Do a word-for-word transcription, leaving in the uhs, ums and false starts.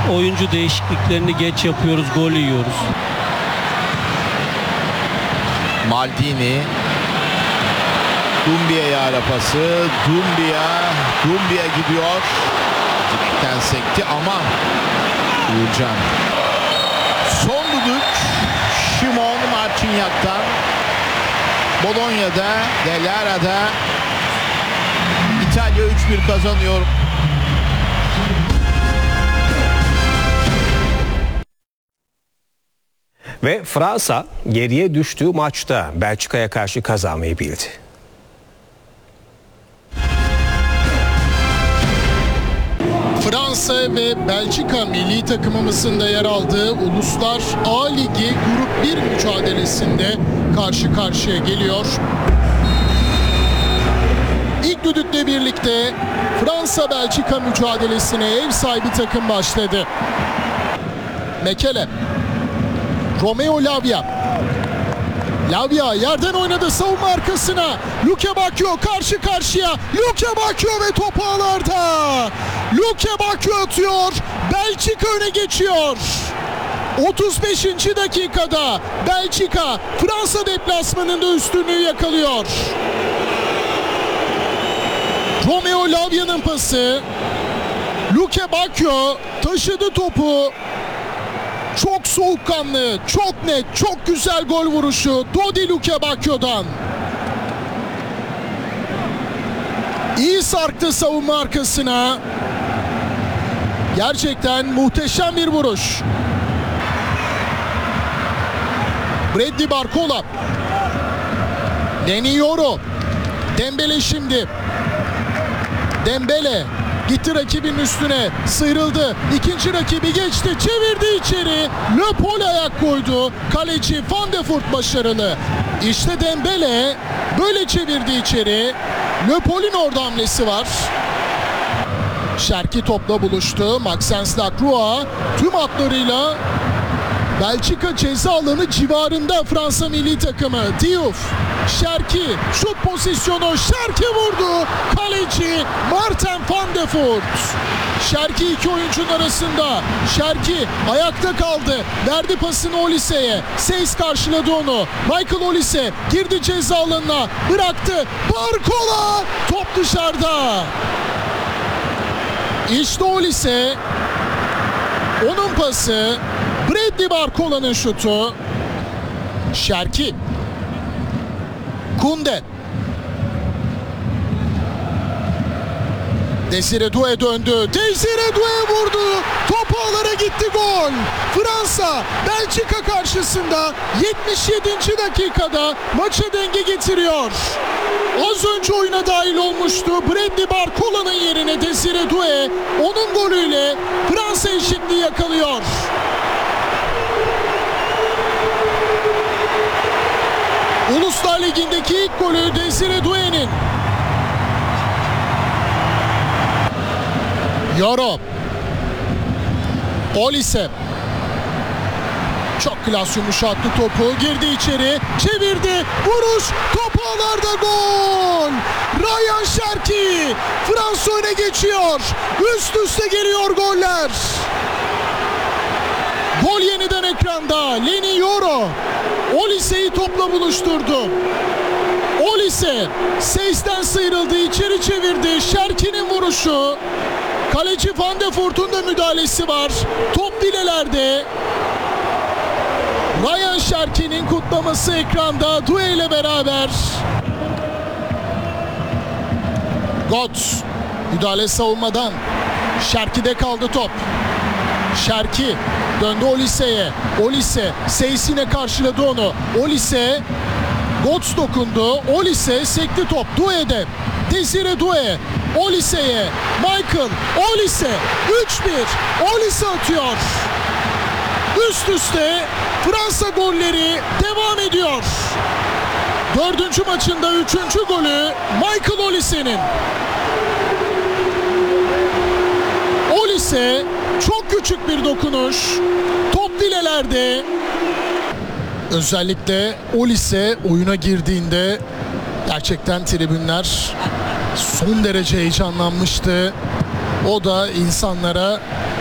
oyuncu değişikliklerini geç yapıyoruz, gol yiyoruz. Maldini. Dumbia'ya ara pası. Dumbia. Dumbia gidiyor. Direkten sekti ama Uğurcan. Son düdük Şimon Marcinyak'tan. Bolonya'da, Delara'da İtalya üç bir kazanıyor. Ve Fransa geriye düştüğü maçta Belçika'ya karşı kazanmayı bildi. Fransa ve Belçika milli takımımızın da yer aldığı Uluslar A Ligi Grup bir mücadelesinde karşı karşıya geliyor. İlk düdükle birlikte Fransa-Belçika mücadelesine ev sahibi takım başladı. Mekele, Romeo Lavia. Lavia yerden oynadı savunma arkasına. Luke Bacchio karşı karşıya. Luke Bacchio ve top ağlarda. Luke Bacchio atıyor. Belçika öne geçiyor. otuz beşinci dakikada Belçika Fransa deplasmanında üstünlüğü yakalıyor. Romeo Lavia'nın pası. Luke Bacchio taşıdı topu. Çok soğukkanlı, çok net, çok güzel gol vuruşu Dodi Luke Bacchio'dan. İyi sarktı savunma arkasına. Gerçekten muhteşem bir vuruş. Bradley Barcola. Leny Yoro. Dembele şimdi. Dembele gitti rakibinin üstüne, sıyrıldı. İkinci rakibi geçti, çevirdi içeri. Le Paul ayak koydu. Kaleci Van de Voort başarılı. İşte Dembele böyle çevirdi içeri. Le Paul'ün orada hamlesi var. Şerki topla buluştu. Maxence Lacroix tüm hatlarıyla Belçika ceza alanı civarında Fransa milli takımı. Diouf, Şerki, şut pozisyonu, Şerki vurdu. Kaleci Martin Van de Voort. Şerki iki oyuncunun arasında. Şerki ayakta kaldı. Verdi pasını Olise'ye. Seyis karşıladı onu. Michael Olise girdi ceza alanına. Bıraktı. Barcola. Top dışarıda. İşte Olise. Onun pası. Bradley Barcola'nın şutu. Şerki. Kunde. Desire Doué döndü. Desire Doué vurdu. Top ağlara gitti, gol. Fransa Belçika karşısında yetmiş yedinci dakikada maça denge getiriyor. Az önce oyuna dahil olmuştu. Bradley Barcola'nın yerine Desire Doué onun golüyle Fransa eşitliği yakalıyor. Uluslar Ligi'ndeki ilk golü Desire Doué'nin. Yoro. Olise. Çok klas yumuşattı topu. Girdi içeri. Çevirdi. Vuruş. Top ağlarda, gol. Ryan Şerki. Fransa öne geçiyor. Üst üste geliyor goller. Gol yeniden ekranda. Leny Yoro. Olise'yi topla buluşturdu. Olise Seyis'ten sıyrıldı, içeri çevirdi. Şerki'nin vuruşu. Kaleci Van de Voort'un da müdahalesi var. Top bilelerde. Ryan Şerki'nin kutlaması ekranda Doué ile beraber. Götze müdahale savunmadan. Şerki'de kaldı top. Şerki döndü Olise'ye. Olise Seyis'ine karşıladı onu. Olise, Götze dokundu. Olise sekti top. Doué'de. Desire Doué. Olise'ye. Michael Olise. üç bir. Olise atıyor. Üst üste Fransa golleri devam ediyor. Dördüncü maçında üçüncü golü Michael Olise'nin. Olise çok küçük bir dokunuş. Top filelerde. Özellikle Olise oyuna girdiğinde gerçekten tribünler son derece heyecanlanmıştı. O da insanlara